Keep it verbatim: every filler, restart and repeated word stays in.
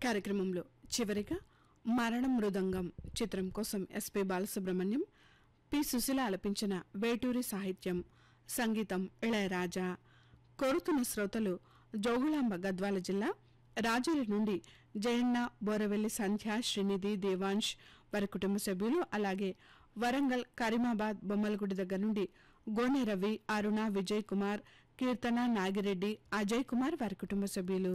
కార్యక్రమంలో చివరిగా మరణ మృదంగం చిత్రం కోసం ఎస్పి బాలసుబ్రహ్మణ్యం, పి సుశీల ఆలపించిన వేటూరి సాహిత్యం, సంగీతం ఇళయరాజా. కోరుతున్న శ్రోతలు జోగులాంబ గద్వాల జిల్లా రాజోలి నుండి జయన్న, బోరవెల్లి సంధ్య, శ్రీనిధి, దేవాంశ్ వారి కుటుంబ సభ్యులు, అలాగే వరంగల్, కరీమాబాద్, బొమ్మలగుడి దగ్గర నుండి గోనె రవి, అరుణ, విజయ్ కుమార్, కీర్తన, నాగిరెడ్డి, అజయ్ కుమార్ వారి కుటుంబ సభ్యులు.